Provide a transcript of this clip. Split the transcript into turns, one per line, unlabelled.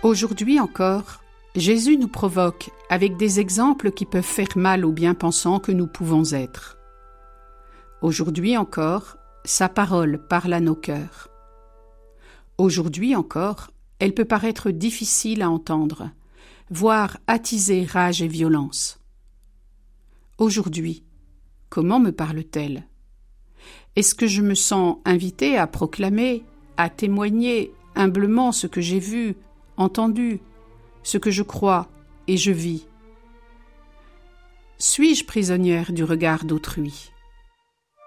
Aujourd'hui encore, Jésus nous provoque avec des exemples qui peuvent faire mal aux bien-pensants que nous pouvons être. Aujourd'hui encore, sa parole parle à nos cœurs. Aujourd'hui encore, elle peut paraître difficile à entendre, voire attiser rage et violence. Aujourd'hui, comment me parle-t-elle ? Est-ce que je me sens invité à proclamer, à témoigner humblement ce que j'ai vu, entendu, ce que je crois et je vis ? Suis-je prisonnière du regard d'autrui ?